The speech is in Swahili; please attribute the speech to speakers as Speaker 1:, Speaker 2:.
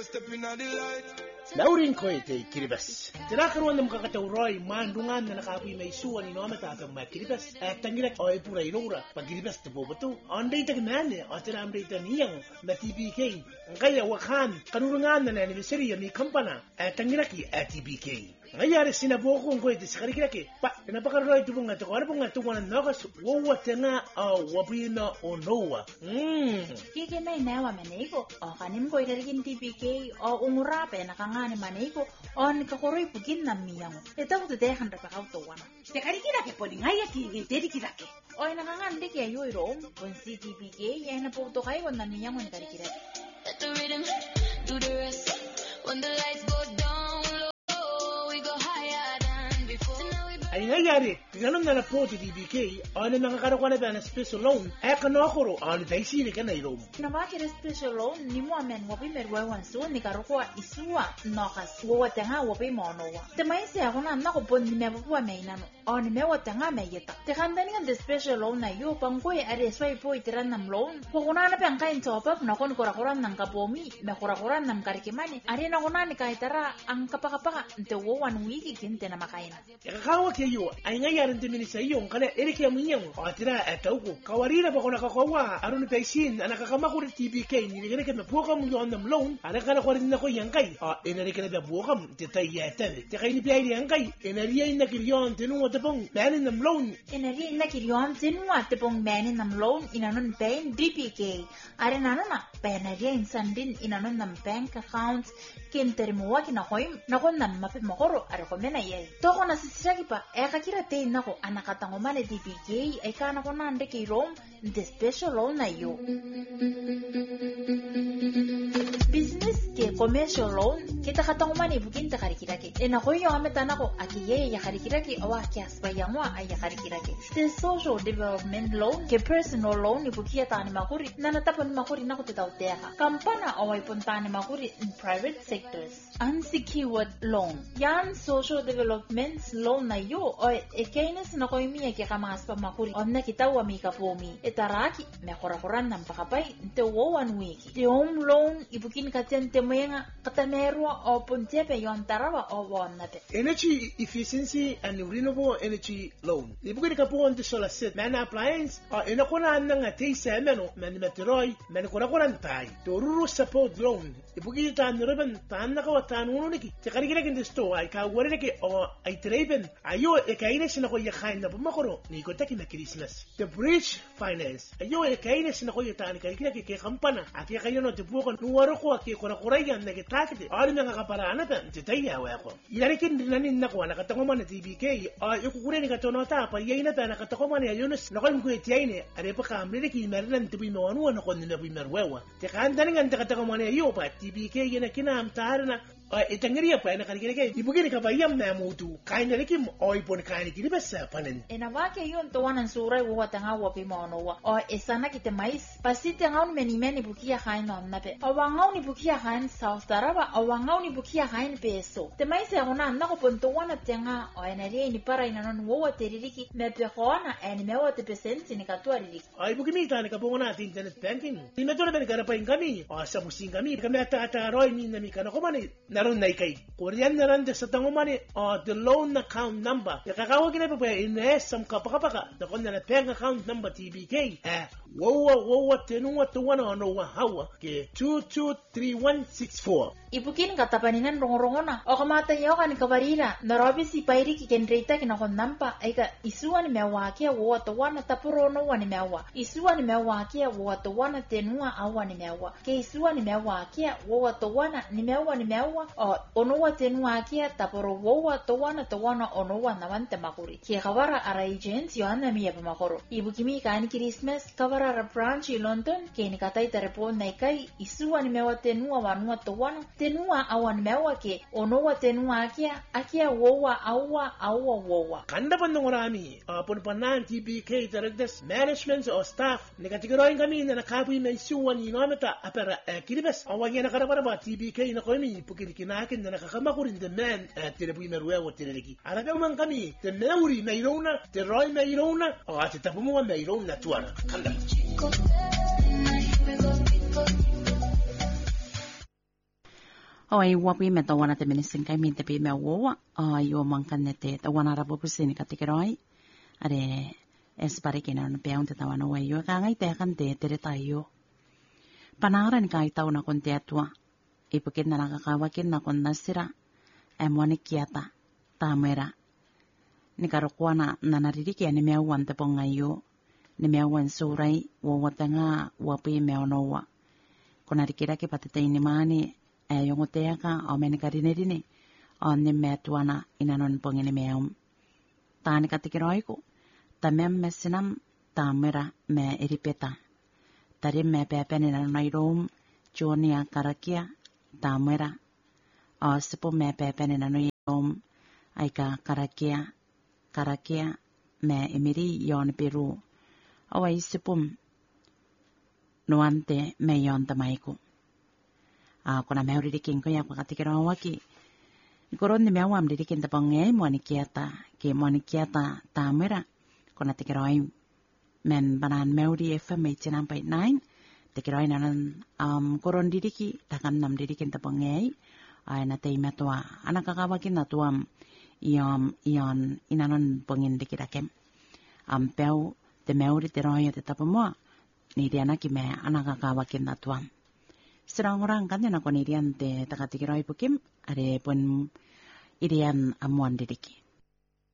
Speaker 1: Laurin koite kiribas. Tirakan wanda makakatauroy mandungan na nakapoy may suwan ni Noma tapang makiribas. At tangirak o ipura inura pagkiribas tapo ba to? Onday tagmane o tiramday taniyang na TBK. Ang kaya wakan kanurungan na anniversary may kampana at tangiraki at TBK. Ngayari sinabo kong koite sa karikiraki. Pa, napakaroy ito nga ito. Ano pong nga ito nga nakas wawate nga wabina o noa.
Speaker 2: Kiki may nawa maniko. O kanim ko ilarigin TBK o umurape nakangani maniko o nikakuroy pugin na miyang. Ito ko tudehan rapakautuwa na.
Speaker 3: Te karikiraki po ni ngaya kiki dedikiraki.
Speaker 2: O nakangandi kaya yoy room. Kung si TBK ay naputo kayo na miyang o nikarikiraki.
Speaker 4: Let the rhythm do the rest. When the lights go down low, we go higher than before.
Speaker 1: Ay nangyari, ganun na po si TBK, ano nakakaroon na ba na special loan, ay kanokoro, ano tayo sili ka na ilong.
Speaker 2: Namakira special loan, ni mo amen wapi merwewan su, ni karukwa isua, nokas, wawatanga wapi monowa. Temaisi ako na nakupon ni mewapuwa may nano, o ni mewatanga may yata. Tekandani nga the special loan na yu, pangkoy aresway po itiran ng loan, kukunana pa ang kain topap, nakon kurakuran ng kapomi, may kurakuran ng karikimani, ari na kunani kahitara, ang kapakapaka, nte wawan wiki kinte na makain.
Speaker 1: Ikakawa kayo, ay ngayaran din sa iyo, kana erikya mo niyang, o atira ataw ko, kawarina pa ko nakakawa, aron na paisin, anakakamakuri TBK, niliganig ka na buka mo yun ng loan, anakanakurin na ko yang kay, inarik ka na buka mo, titay yatan, tikay ni piyay yang kay, inariyay na kiryon, tinungo tapong manin ng loan.
Speaker 2: Inariyay na kiryon, tinungo tapong manin ng loan, inanon pain DPK, ari na na, penariyay sandin, inanon ng bank accounts, kinterimuwa kinakoy, nakon na mapimakoro, ari ko menayay. Toko na sisiragi pa, kira te nako anakatangomane DPK ay kana ko nande kay Rom the special loan na yo. Business ke commercial loan kita katangomane bukin ta karikiraki. Nako yo ameta nako akiye ya karikiraki awa kias bayangwa ay ya karikiraki. The social development loan ke personal loan ibukia tani makuri nanatapon makuri nako titauteha. Kampana away puntani makuri in private sectors. Unsecured loan. Yan social development loan na yo ekainis na koy miya ke kamas pa makuri onna kitawa mi kapomi etaraki me korakoran nam pakapay te wowan wiki te home loan ibukin katente moyenga katamerwa o puntepe yon tarawa o wonnate
Speaker 1: Energy efficiency and renewable energy loan ibukin kapuon te solar set man appliance inakuna nga te semeno man meteroy man korakoran tay to ruru support loan ibukin ta nreban tan nakawatan uno niki te karigire kin sto ay ka wore niki o ay trepen ayo ekainis na ko yakain na pumakoro ni ko taki na Christmas the bridge finance ayo ekainis na ko yata ni karikira ke kampana ati kayo no te buko nuwaro ko ke ko rayan na kitakite ari nga kaparana ta titaya wa ko yarikin dinanin na ko nakatangoma na TBK ayo ko kureni ka tonota pa yayina ta nakatangoma na Yunus na ko mo itiyaine are pa kamre ki mernan tubi mawanu na ko ni nabi merwewa te kandanin nga nakatangoma na yo pa TBK yana kinam tarna itangiriya pa na karikira ke ibugini ka bayam na mutu kain na likim ipon kain kini basa panen
Speaker 2: enawake yon to wanan surai wo tanga wo pi mono wa o esana kite mais pasite ngaun meni bukia hain on nape o wangau ni bukia hain South Taraba o wangau ni bukia hain peso te mais ya ona na ko ponto wana tenga o enari ni para ina non wo teririki me pe khona en me wo te pesenti ni katwa ririki
Speaker 1: ai bugimi ta ni ka bongona ti internet banking ni me tole ben kana pa ingami o sa musingami kami ata roi ni na mi kana ko mani naron nai kai korean naran de sa tangomani the loan account number yakakawa kina pa ines sam kapakapaka na kanya na bank account number TBK wo tenunga tuwana ono wa hawa ke 223164
Speaker 2: ibukin katapaningan rongorongona o kamata yo kan kabarira narabi si pairi ki kendreita kina kon nampa aika isuan mewake wo to wana tapurono wani mewa isuan mewake wo to wana tenua awani mewa ke isuan mewake wo to wana ni mewa o ono wa tenua ke taporo wo to wana ono wana wante makuri ke kawara ara agents yo ana miya pa makoro ibukimi kan Christmas kawara ra branch i London ke ni katai terepon naikai isuan mewa tenua wanua to wana tenua awan mewa ke ono wa tenua akia wowa awa wowa
Speaker 1: kanda pandongorami punpanan TBK directors management or staff negatigiroin kami na nakapoy na isuan inometa apera kiribes awanya na karapara ba TBK na komi pukirikinakin na nakakamakurin the man tinapoy merwewa tinaliki arabe man kami te meuri meirona te roy meirona o ate tapumo meirona tuana kanda
Speaker 5: Oi wapi me tawana te minisin kai min te pi me woa. Yo mankan te tawana rapo pusini katikeroi. Are espare kina no peun te tawana wa yo ka ngai te kan te tere tayo. Panaran kai tauna kon te atua. Ipukin na nakakawakin na kon nasira. Emwani kiata. Tamera. Ni karokuana na naririki ni meawan te pongayo. Ni meawan surai wa watanga wapi meonowa. Kona rikira ki patete ini mani yung uteaka o meni karine o ni metuana inanon pongini meum. Tani katikiroi ko. Tamem mesinam tamera me iripeta. Tarim me pepeni na nairom junia karakia tamera. O sipo me pepeni na nairom aika karakia me emiri yon peru. O ay sipum nuante me yon tamaiku. Kona me uridikin ko ya katikiro waki. Ikoron ni me awam didikin tapangay mo ni kiata tamera. Kona tikiroi men banan meuri FM 89.9. Tikiroi nanan koron didiki takam nam didikin tapangay. Ay natay matua anakakawakin na tuam iyon inanon pangin dikirakem. Peu te meuri te royo te tapamo. Ni diana ki me anakakawakin na tuam. Serang orang kan yana kon irian te takatikiroi pukim are pun irian amuan didiki.